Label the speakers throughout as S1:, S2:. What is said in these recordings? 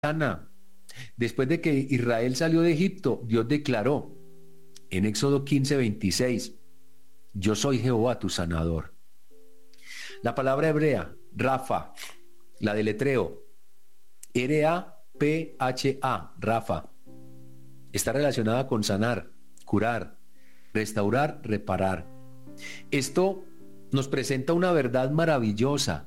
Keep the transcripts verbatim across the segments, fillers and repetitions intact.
S1: sana. Después de que Israel salió de Egipto, Dios declaró en Éxodo quince, veintiséis, yo soy Jehová tu sanador. La palabra hebrea, Rafa, la deletreo, R A P H A, Rafa, está relacionada con sanar, curar, restaurar, reparar. Esto nos presenta una verdad maravillosa.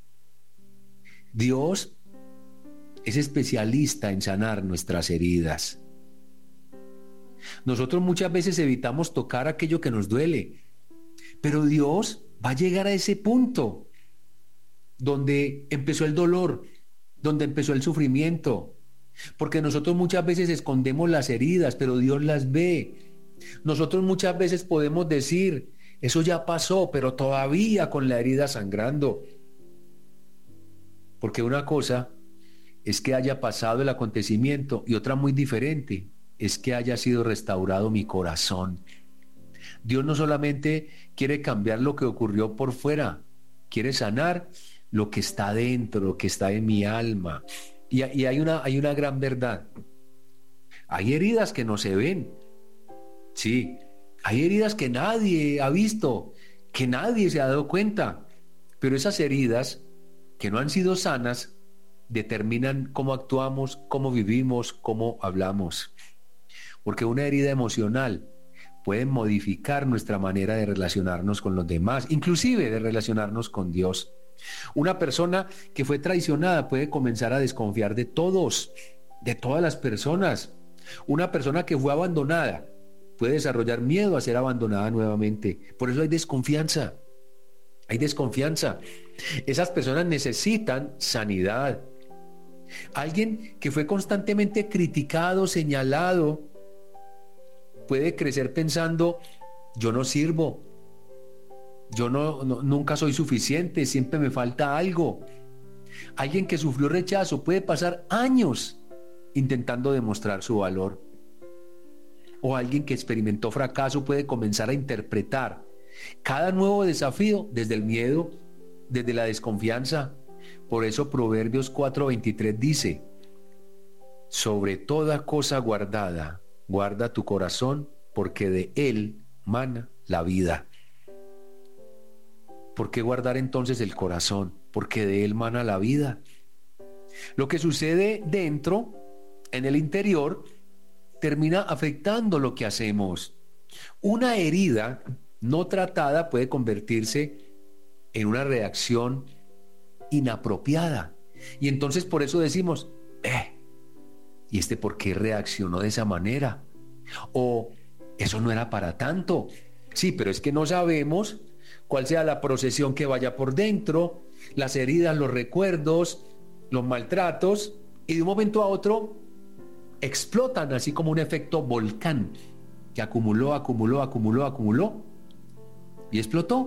S1: Dios es especialista en sanar nuestras heridas. Nosotros muchas veces evitamos tocar aquello que nos duele, pero Dios va a llegar a ese punto donde empezó el dolor, donde empezó el sufrimiento, porque nosotros muchas veces escondemos las heridas, pero Dios las ve. Nosotros muchas veces podemos decir, eso ya pasó, pero todavía con la herida sangrando. Porque una cosa es que haya pasado el acontecimiento y otra muy diferente es que haya sido restaurado mi corazón. Dios no solamente quiere cambiar lo que ocurrió por fuera, quiere sanar lo que está dentro, lo que está en mi alma. Y, y hay una, hay una gran verdad. Hay heridas que no se ven. Sí, hay heridas que nadie ha visto, que nadie se ha dado cuenta. Pero esas heridas que no han sido sanas determinan cómo actuamos, cómo vivimos, cómo hablamos. Porque una herida emocional puede modificar nuestra manera de relacionarnos con los demás, inclusive de relacionarnos con Dios. Una persona que fue traicionada puede comenzar a desconfiar de todos, de todas las personas. Una persona que fue abandonada puede desarrollar miedo a ser abandonada nuevamente. Por eso hay desconfianza. Hay desconfianza. Esas personas necesitan sanidad. Alguien que fue constantemente criticado, señalado, puede crecer pensando, yo no sirvo, yo no, no, nunca soy suficiente, siempre me falta algo. Alguien que sufrió rechazo puede pasar años intentando demostrar su valor. O alguien que experimentó fracaso puede comenzar a interpretar cada nuevo desafío desde el miedo, desde la desconfianza. Por eso Proverbios cuatro veintitrés dice, sobre toda cosa guardada, guarda tu corazón, porque de él mana la vida. ¿Por qué guardar entonces el corazón? Porque de él mana la vida. Lo que sucede dentro, en el interior, termina afectando lo que hacemos. Una herida no tratada puede convertirse en una reacción inapropiada. Y entonces por eso decimos, eh, ¿y este por qué reaccionó de esa manera? O eso no era para tanto. Sí, pero es que no sabemos cuál sea la procesión que vaya por dentro, las heridas, los recuerdos, los maltratos, y de un momento a otro explotan así como un efecto volcán que acumuló, acumuló, acumuló, acumuló y explotó.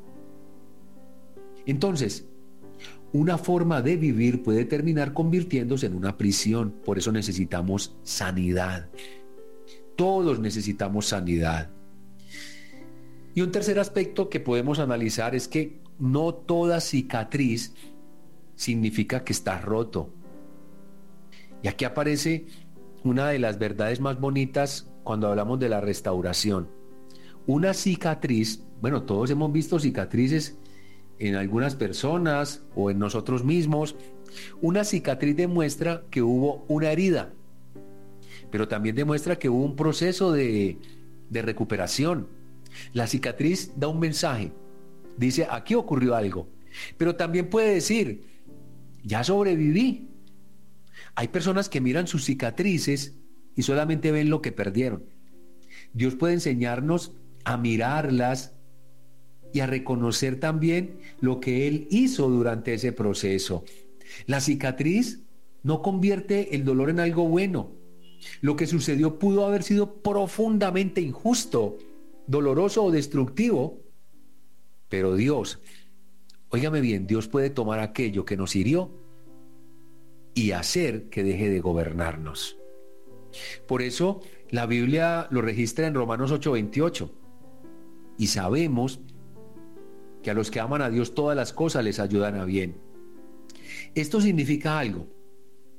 S1: Entonces, una forma de vivir puede terminar convirtiéndose en una prisión. Por eso necesitamos sanidad. Todos necesitamos sanidad. Y un tercer aspecto que podemos analizar es que no toda cicatriz significa que está roto. Y aquí aparece una de las verdades más bonitas cuando hablamos de la restauración. Una cicatriz, bueno, todos hemos visto cicatrices en algunas personas o en nosotros mismos. Una cicatriz demuestra que hubo una herida, pero también demuestra que hubo un proceso de, de recuperación. La cicatriz da un mensaje, dice, aquí ocurrió algo, pero también puede decir, ya sobreviví. Hay personas que miran sus cicatrices y solamente ven lo que perdieron. Dios puede enseñarnos a mirarlas y a reconocer también lo que Él hizo durante ese proceso. La cicatriz no convierte el dolor en algo bueno. Lo que sucedió pudo haber sido profundamente injusto, doloroso o destructivo, pero Dios, óigame bien, Dios puede tomar aquello que nos hirió y hacer que deje de gobernarnos. Por eso la Biblia lo registra en Romanos ocho veintiocho, y sabemos que a los que aman a Dios todas las cosas les ayudan a bien. Esto significa algo.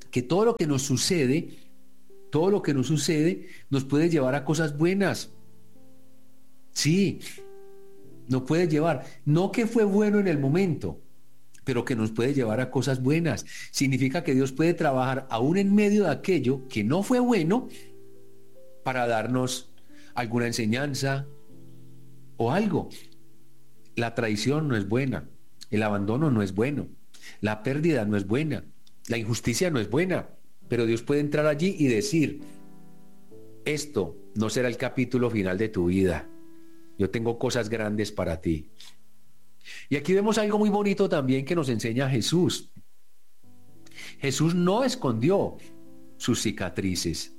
S1: que todo lo que nos sucede, todo lo que nos sucede nos puede llevar a cosas buenas. Sí, nos puede llevar, no que fue bueno en el momento, pero que nos puede llevar a cosas buenas. Significa que Dios puede trabajar aún en medio de aquello que no fue bueno para darnos alguna enseñanza o algo. La traición no es buena, el abandono no es bueno, la pérdida no es buena, la injusticia no es buena, pero Dios puede entrar allí y decir: esto no será el capítulo final de tu vida, yo tengo cosas grandes para ti. Y aquí vemos algo muy bonito también que nos enseña Jesús. Jesús no escondió sus cicatrices.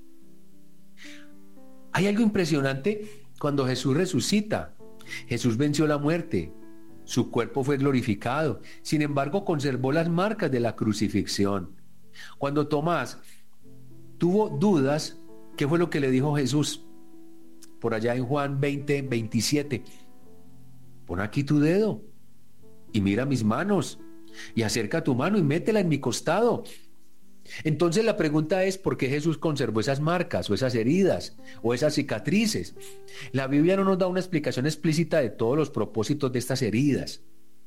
S1: Hay algo impresionante cuando Jesús resucita. Jesús venció la muerte, su cuerpo fue glorificado, sin embargo conservó las marcas de la crucifixión. Cuando Tomás tuvo dudas, ¿qué fue lo que le dijo Jesús? Por allá en Juan veinte, veintisiete, pon aquí tu dedo y mira mis manos, y acerca tu mano y métela en mi costado. Entonces la pregunta es: ¿por qué Jesús conservó esas marcas o esas heridas o esas cicatrices? La Biblia no nos da una explicación explícita de todos los propósitos de estas heridas,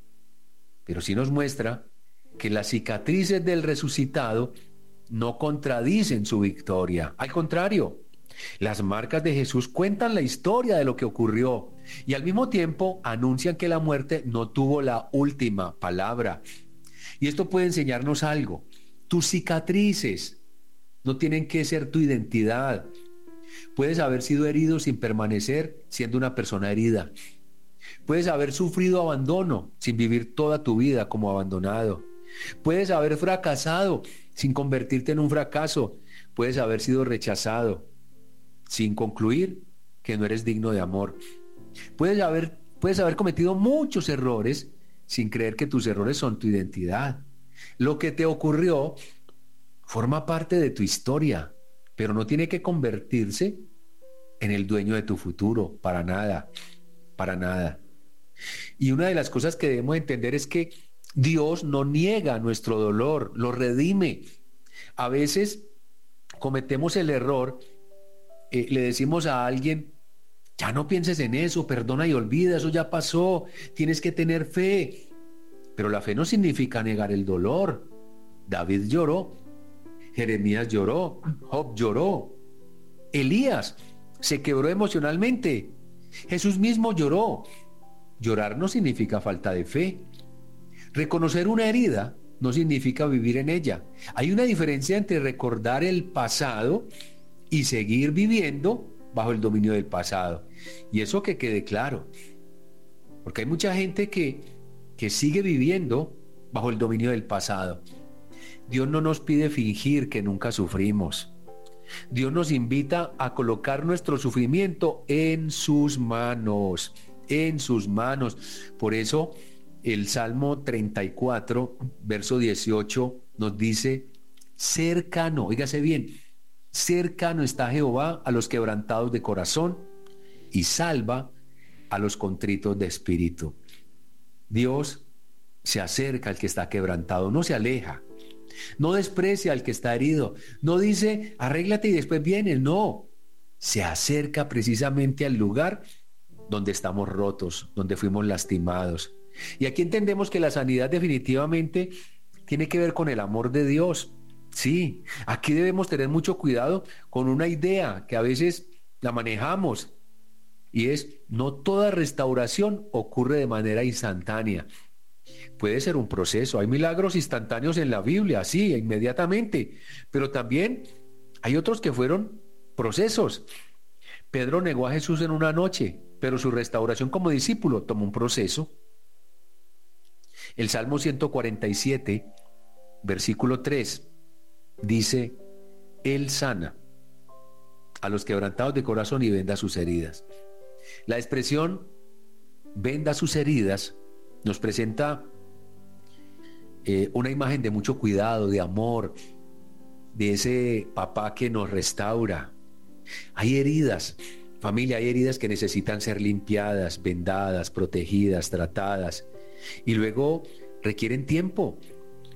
S1: pero sí nos muestra que las cicatrices del resucitado no contradicen su victoria. Al contrario, las marcas de Jesús cuentan la historia de lo que ocurrió y al mismo tiempo anuncian que la muerte no tuvo la última palabra. Y esto puede enseñarnos algo. Tus cicatrices no tienen que ser tu identidad. Puedes haber sido herido sin permanecer siendo una persona herida. Puedes haber sufrido abandono sin vivir toda tu vida como abandonado. Puedes haber fracasado sin convertirte en un fracaso. Puedes haber sido rechazado sin concluir que no eres digno de amor. Puedes haber, puedes haber cometido muchos errores sin creer que tus errores son tu identidad. Lo que te ocurrió forma parte de tu historia, pero no tiene que convertirse en el dueño de tu futuro, para nada, para nada. Y una de las cosas que debemos entender es que Dios no niega nuestro dolor, lo redime. A veces cometemos el error, eh, le decimos a alguien: ya no pienses en eso, perdona y olvida, eso ya pasó, tienes que tener fe. Pero la fe no significa negar el dolor. David lloró, Jeremías lloró, Job lloró, Elías se quebró emocionalmente, Jesús mismo lloró. Llorar no significa falta de fe. Reconocer una herida no significa vivir en ella. Hay una diferencia entre recordar el pasado y seguir viviendo bajo el dominio del pasado. Y eso que quede claro, porque hay mucha gente que que sigue viviendo bajo el dominio del pasado. Dios no nos pide fingir que nunca sufrimos. Dios nos invita a colocar nuestro sufrimiento en sus manos, en sus manos. Por eso el Salmo treinta y cuatro, verso dieciocho, nos dice: cercano, óigase bien, cercano está Jehová a los quebrantados de corazón y salva a los contritos de espíritu. Dios se acerca al que está quebrantado, no se aleja, no desprecia al que está herido, no dice arréglate y después vienes, no, se acerca precisamente al lugar donde estamos rotos, donde fuimos lastimados. Y aquí entendemos que la sanidad definitivamente tiene que ver con el amor de Dios. Sí, aquí debemos tener mucho cuidado con una idea que a veces la manejamos, y es: no toda restauración ocurre de manera instantánea. Puede ser un proceso. Hay milagros instantáneos en la Biblia, sí, inmediatamente, pero también hay otros que fueron procesos. Pedro negó a Jesús en una noche, pero su restauración como discípulo tomó un proceso. El Salmo ciento cuarenta y siete, versículo tres, dice: Él sana a los quebrantados de corazón y venda sus heridas. La expresión venda sus heridas nos presenta eh, una imagen de mucho cuidado, de amor, de ese papá que nos restaura. Hay heridas, familia, hay heridas que necesitan ser limpiadas, vendadas, protegidas, tratadas, y luego requieren tiempo.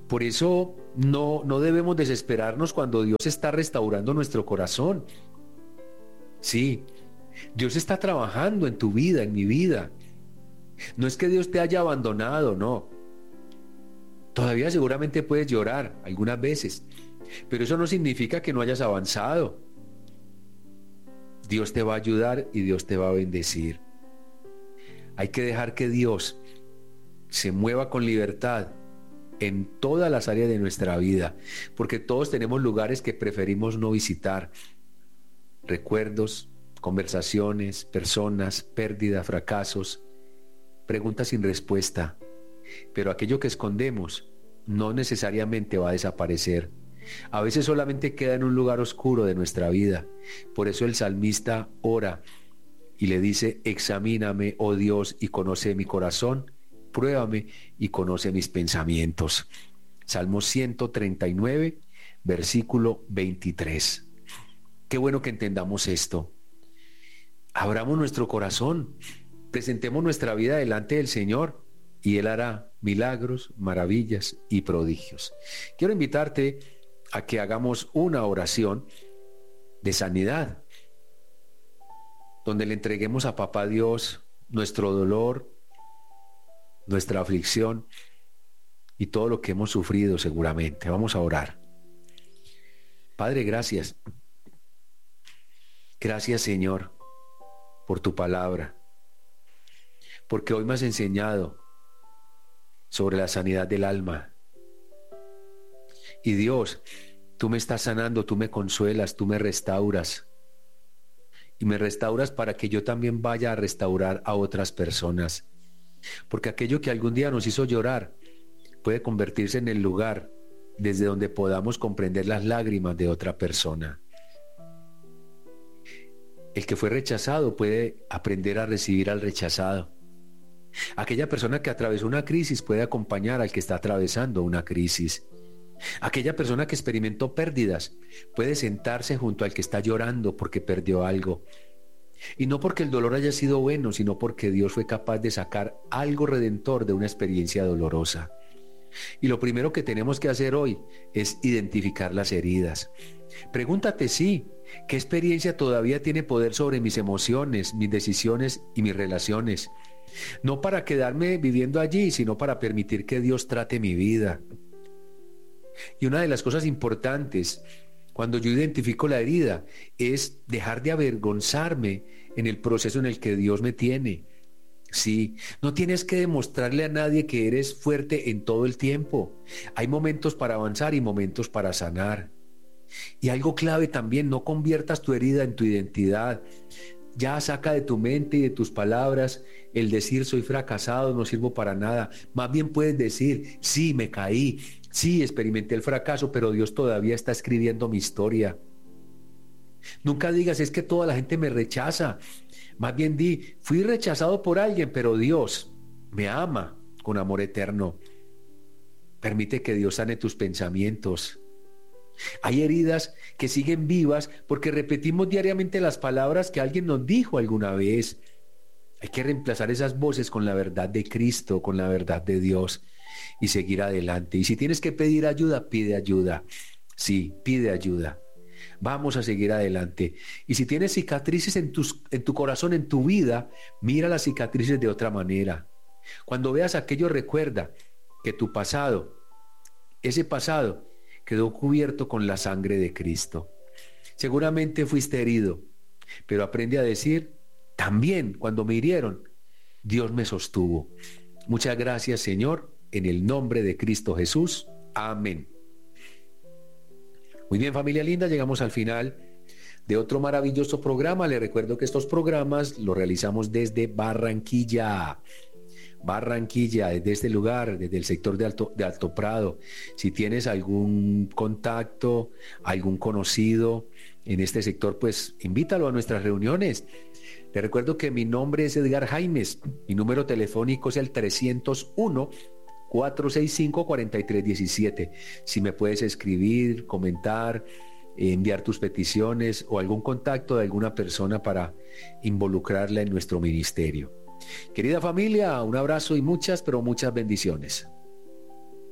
S1: Por eso no, no debemos desesperarnos cuando Dios está restaurando nuestro corazón. Sí, Dios está trabajando en tu vida, en mi vida. No es que Dios te haya abandonado, no. Todavía seguramente puedes llorar algunas veces, pero eso no significa que no hayas avanzado. Dios te va a ayudar y Dios te va a bendecir. Hay que dejar que Dios se mueva con libertad en todas las áreas de nuestra vida, porque todos tenemos lugares que preferimos no visitar. Recuerdos, conversaciones, personas, pérdidas, fracasos, preguntas sin respuesta. Pero aquello que escondemos no necesariamente va a desaparecer. A veces solamente queda en un lugar oscuro de nuestra vida. Por eso el salmista ora y le dice: examíname, oh Dios, y conoce mi corazón, pruébame y conoce mis pensamientos. Salmo ciento treinta y nueve, versículo veintitrés. Qué bueno que entendamos esto. Abramos nuestro corazón, presentemos nuestra vida delante del Señor y Él hará milagros, maravillas y prodigios. Quiero invitarte a que hagamos una oración de sanidad, donde le entreguemos a Papá Dios nuestro dolor, nuestra aflicción y todo lo que hemos sufrido seguramente. Vamos a orar. Padre, gracias. Gracias, Señor, por tu palabra, porque hoy me has enseñado sobre la sanidad del alma. Y Dios, tú me estás sanando, tú me consuelas, tú me restauras. Y me restauras para que yo también vaya a restaurar a otras personas. Porque aquello que algún día nos hizo llorar puede convertirse en el lugar desde donde podamos comprender las lágrimas de otra persona. El que fue rechazado puede aprender a recibir al rechazado. Aquella persona que atravesó una crisis puede acompañar al que está atravesando una crisis. Aquella persona que experimentó pérdidas puede sentarse junto al que está llorando porque perdió algo. Y no porque el dolor haya sido bueno, sino porque Dios fue capaz de sacar algo redentor de una experiencia dolorosa. Y lo primero que tenemos que hacer hoy es identificar las heridas. Pregúntate, sí, ¿qué experiencia todavía tiene poder sobre mis emociones, mis decisiones y mis relaciones? No para quedarme viviendo allí, sino para permitir que Dios trate mi vida. Y una de las cosas importantes cuando yo identifico la herida es dejar de avergonzarme en el proceso en el que Dios me tiene. Sí, no tienes que demostrarle a nadie que eres fuerte en todo el tiempo. Hay momentos para avanzar y momentos para sanar. Y algo clave también, no conviertas tu herida en tu identidad. Ya saca de tu mente y de tus palabras el decir soy fracasado, no sirvo para nada. Más bien puedes decir, sí, me caí, sí, experimenté el fracaso, pero Dios todavía está escribiendo mi historia. Nunca digas, es que toda la gente me rechaza. Más bien di, fui rechazado por alguien, pero Dios me ama con amor eterno. Permite que Dios sane tus pensamientos. Hay heridas que siguen vivas porque repetimos diariamente las palabras que alguien nos dijo alguna vez. Hay que reemplazar esas voces con la verdad de Cristo, con la verdad de Dios y seguir adelante. Y si tienes que pedir ayuda, pide ayuda. Sí, pide ayuda. Vamos a seguir adelante. Y si tienes cicatrices en, tus, en tu corazón, en tu vida, mira las cicatrices de otra manera. Cuando veas aquello, recuerda que tu pasado, ese pasado, quedó cubierto con la sangre de Cristo. Seguramente fuiste herido, pero aprende a decir, también cuando me hirieron, Dios me sostuvo. Muchas gracias, Señor, en el nombre de Cristo Jesús. Amén. Muy bien, familia linda, llegamos al final de otro maravilloso programa. Les recuerdo que estos programas los realizamos desde Barranquilla. Barranquilla, desde este lugar, desde el sector de Alto, de Alto Prado. Si tienes algún contacto, algún conocido en este sector, pues invítalo a nuestras reuniones. Les recuerdo que mi nombre es Edgar Jaimes, mi número telefónico es el trescientos uno, cuatrocientos sesenta y cinco, cuarenta y tres diecisiete. Si me puedes escribir, comentar, enviar tus peticiones o algún contacto de alguna persona para involucrarla en nuestro ministerio. Querida familia, un abrazo y muchas, pero muchas bendiciones.